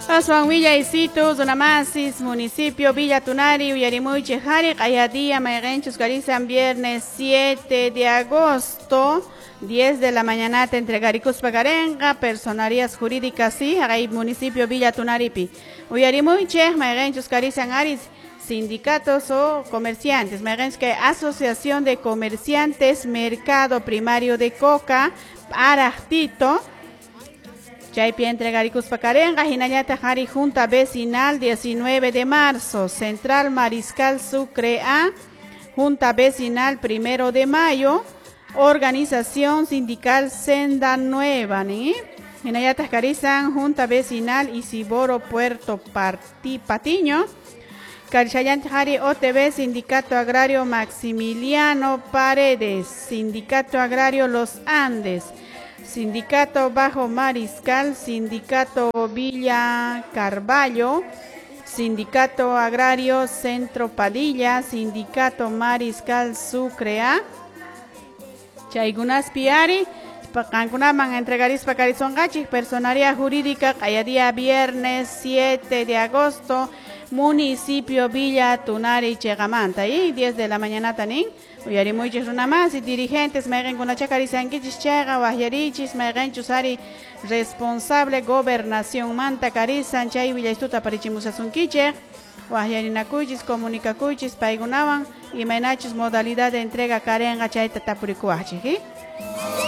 Aswan Villa Isitu, Zonamasis, municipio Villa Tunari, Uyarimuy Chejari, Ayadía, Mayrenchus, Garizan, viernes 7 de agosto, 10 de la mañana, entre Garicus Pagarenga, personerías jurídicas, sí, ahí municipio Villa Tunaripi. Uyarimuy Chej, Mayrenchus, Garizan, Aris, sindicatos o comerciantes, que Asociación de Comerciantes, Mercado Primario de Coca, Arajtito, Chaypi entre Garicus Pacarenga, Jinayata Jari Junta Vecinal 19 de marzo, Central Mariscal Sucre A, Junta Vecinal 1 de mayo, Organización Sindical Senda Nueva, ¿ni? Jinayata Carizan, Junta Vecinal Isiboro Puerto Patiño, Carchayant Jari OTB, Sindicato Agrario Maximiliano Paredes, Sindicato Agrario Los Andes, Sindicato Bajo Mariscal, Sindicato Villa Carballo, Sindicato Agrario Centro Padilla, Sindicato Mariscal Sucrea, Chaigunas Piari, Pacancunaman entregaris Pacarizón Gachi, Personería Jurídica, día viernes 7 de agosto, municipio Villa Tunari Chegamanta, y 10 de la mañana tanín. Uyarimuichis runamas y dirigentes megen con la chacarisanquichis chega guajarichis megen chusari responsable gobernación manta carisan chay villaistuta parichimusasunquiche guajarinacuchis comunicacuchis paigunawan y menachis modalidad de entrega carenga chay tatapuricuachi.